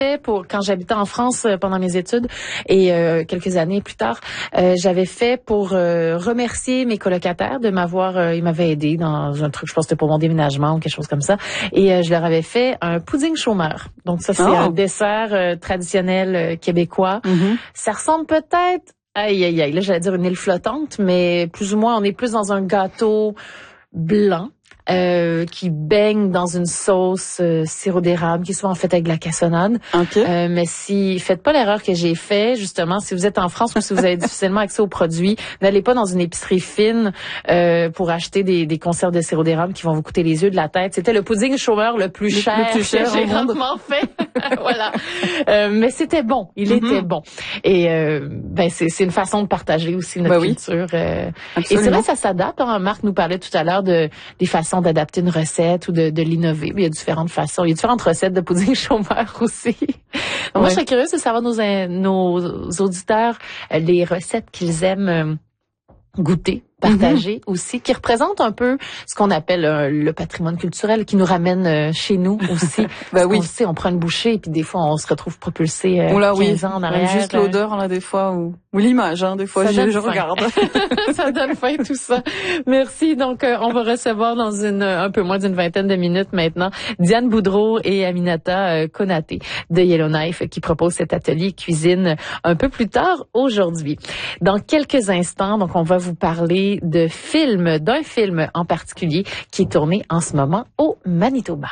pour quand j'habitais en France pendant mes études et quelques années plus tard, j'avais fait pour remercier mes colocataires de m'avoir, ils m'avaient aidé dans un truc, je pense que c'était pour mon déménagement ou quelque chose comme ça, et je leur avais fait un pudding chômeur. Donc ça c'est un dessert traditionnel québécois. Ça ressemble peut-être, aïe aïe aïe, là j'allais dire une île flottante, mais plus ou moins on est plus dans un gâteau blanc. Qui baigne dans une sauce sirop d'érable qui est souvent faite avec de la cassonade. Mais faites pas l'erreur que j'ai fait, justement, si vous êtes en France ou si vous avez difficilement accès aux produits, n'allez pas dans une épicerie fine pour acheter des conserves de sirop d'érable qui vont vous coûter les yeux de la tête. C'était le pudding chômeur le plus cher que j'ai rarement fait. Voilà. Mais c'était bon, il était bon. Et c'est une façon de partager aussi notre culture. Et c'est vrai, ça s'adapte. Marc nous parlait tout à l'heure des façons d'adapter une recette ou de l'innover. Il y a différentes façons. Il y a différentes recettes de pudding chômeur aussi. Donc moi, je serais curieuse de savoir nos auditeurs les recettes qu'ils aiment goûter, partager aussi, qui représentent un peu ce qu'on appelle le patrimoine culturel, qui nous ramène chez nous aussi. On sait, on prend une bouchée et puis des fois on se retrouve propulsé 15 ans en arrière. Juste l'odeur là des fois ou l'image des fois je regarde. Ça donne faim tout ça. Merci. Donc on va recevoir dans un peu moins d'une vingtaine de minutes maintenant Diane Boudreau et Aminata Konaté de Yellowknife qui proposent cet atelier cuisine un peu plus tard aujourd'hui. Dans quelques instants, donc on va vous parler d'un film en particulier qui est tourné en ce moment au Manitoba.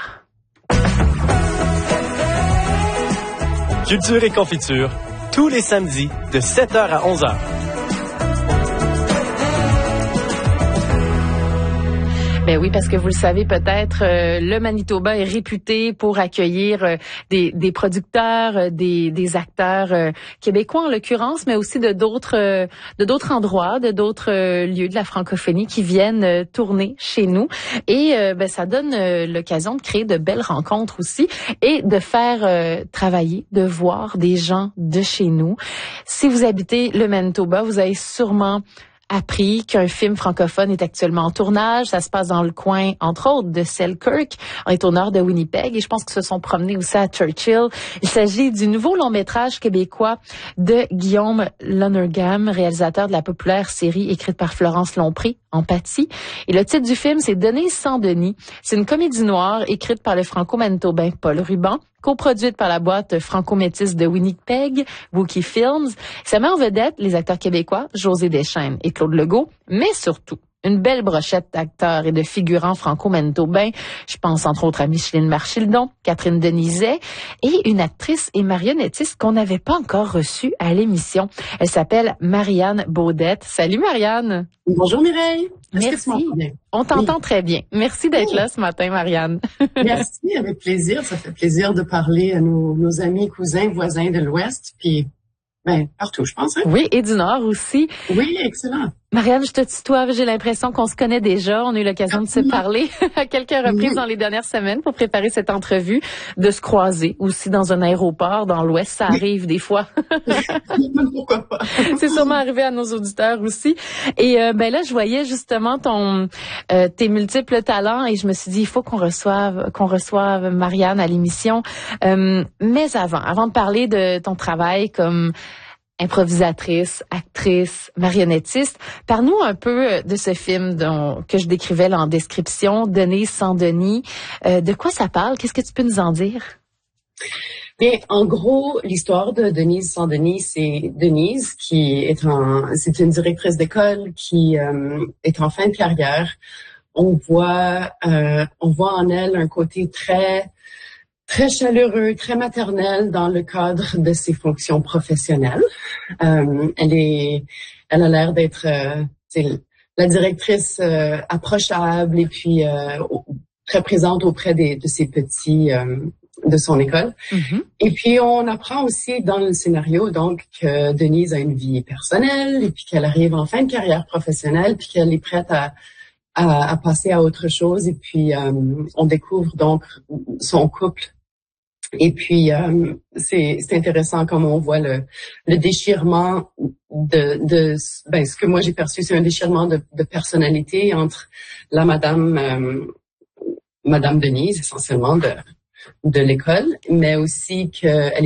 Culture et confiture, tous les samedis de 7h à 11h. Ben oui, parce que vous le savez peut-être, le Manitoba est réputé pour accueillir des producteurs, des acteurs québécois en l'occurrence, mais aussi de d'autres endroits, de d'autres lieux de la francophonie qui viennent tourner chez nous. Et ça donne l'occasion de créer de belles rencontres aussi et de faire travailler, de voir des gens de chez nous. Si vous habitez le Manitoba, vous avez sûrement appris qu'un film francophone est actuellement en tournage. Ça se passe dans le coin, entre autres, de Selkirk. On est au nord de Winnipeg et je pense qu'ils se sont promenés aussi à Churchill. Il s'agit du nouveau long-métrage québécois de Guillaume Lonergan, réalisateur de la populaire série écrite par Florence Lompré, Empathie. Et le titre du film, c'est Denise sans Denis. C'est une comédie noire écrite par le franco-manitobain Paul Ruban, coproduite par la boîte franco-métisse de Winnipeg, Wookie Films. Ça met en vedette les acteurs québécois José Deschênes et Claude Legault, mais surtout une belle brochette d'acteurs et de figurants franco-manitobains. Je pense entre autres à Micheline Marchildon, Catherine Denizet et une actrice et marionnettiste qu'on n'avait pas encore reçue à l'émission. Elle s'appelle Marianne Baudette. Salut Marianne. Bonjour Mireille. Merci. On t'entend très bien. Merci d'être là ce matin, Marianne. Merci, avec plaisir. Ça fait plaisir de parler à nos amis, cousins, voisins de l'Ouest, puis partout, je pense. Hein? Oui, et du Nord aussi. Oui, excellent. Marianne, je te tutoie, j'ai l'impression qu'on se connaît déjà. On a eu l'occasion de se parler à quelques reprises dans les dernières semaines pour préparer cette entrevue, de se croiser aussi dans un aéroport dans l'Ouest. Ça arrive des fois. Pourquoi pas? C'est sûrement arrivé à nos auditeurs aussi. Et là, je voyais justement tes multiples talents et je me suis dit, il faut qu'on reçoive Marianne à l'émission. Mais avant de parler de ton travail comme improvisatrice, actrice, marionnettiste. Parle-nous un peu de ce film que je décrivais là en description, Denise sans Denis. De quoi ça parle? Qu'est-ce que tu peux nous en dire? Bien, en gros, l'histoire de Denise sans Denis, c'est Denise qui c'est une directrice d'école qui est en fin de carrière. On voit en elle un côté très chaleureux, très maternel dans le cadre de ses fonctions professionnelles. Elle a l'air d'être la directrice approchable et puis très présente auprès de ses petits de son école. Et puis on apprend aussi dans le scénario donc que Denise a une vie personnelle et puis qu'elle arrive en fin de carrière professionnelle puis qu'elle est prête à passer à autre chose et puis on découvre donc son couple. Et puis c'est intéressant comme on voit le déchirement de ce que moi j'ai perçu, c'est un déchirement de personnalité entre la madame Denise essentiellement de l'école, mais aussi qu'elle